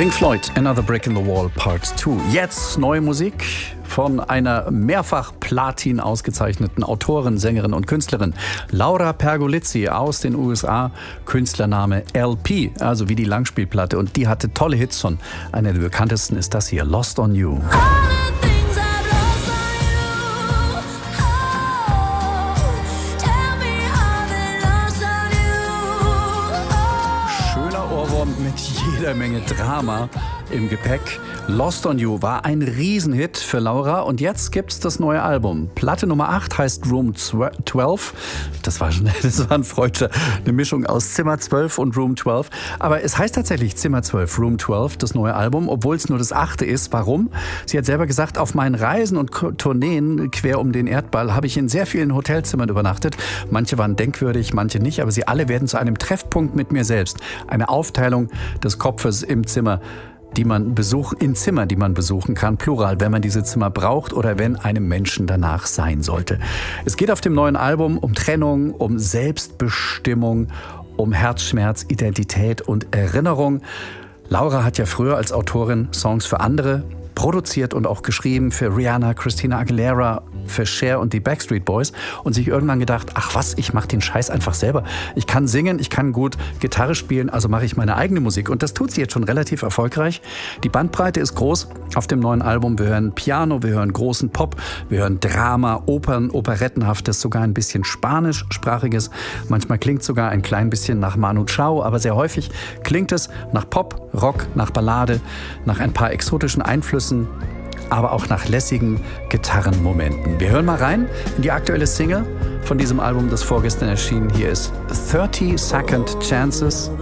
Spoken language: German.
Pink Floyd, Another Brick in the Wall, Part 2. Jetzt neue Musik von einer mehrfach Platin ausgezeichneten Autorin, Sängerin und Künstlerin. Laura Pergolizzi aus den USA, Künstlername LP, also wie die Langspielplatte. Und die hatte tolle Hits schon. Einer der bekanntesten ist das hier, Lost on You. Mit jeder Menge Drama im Gepäck. Lost on You war ein Riesenhit für Laura und jetzt gibt's das neue Album. Platte Nummer 8 heißt Room 12. Das war ein Freudscher, eine Mischung aus Zimmer 12 und Room 12. Aber es heißt tatsächlich Zimmer 12, Room 12, das neue Album, obwohl es nur das 8. ist. Warum? Sie hat selber gesagt, auf meinen Reisen und Tourneen quer um den Erdball habe ich in sehr vielen Hotelzimmern übernachtet. Manche waren denkwürdig, manche nicht, aber sie alle werden zu einem Treffpunkt mit mir selbst. Eine Aufteilung des Kopfes im Zimmer, die man besuchen kann, plural, wenn man diese Zimmer braucht oder wenn einem Menschen danach sein sollte. Es geht auf dem neuen Album um Trennung, um Selbstbestimmung, um Herzschmerz, Identität und Erinnerung. Laura hat ja früher als Autorin Songs für andere produziert und auch geschrieben, für Rihanna, Christina Aguilera, für Cher und die Backstreet Boys und sich irgendwann gedacht, ach was, ich mache den Scheiß einfach selber. Ich kann singen, ich kann gut Gitarre spielen, also mache ich meine eigene Musik. Und das tut sie jetzt schon relativ erfolgreich. Die Bandbreite ist groß auf dem neuen Album. Wir hören Piano, wir hören großen Pop, wir hören Drama, Opern, Operettenhaftes, sogar ein bisschen Spanischsprachiges. Manchmal klingt sogar ein klein bisschen nach Manu Chao, aber sehr häufig klingt es nach Pop, Rock, nach Ballade, nach ein paar exotischen Einflüssen, aber auch nach lässigen Gitarrenmomenten. Wir hören mal rein in die aktuelle Single von diesem Album, das vorgestern erschien. Hier ist 30 Second Chances.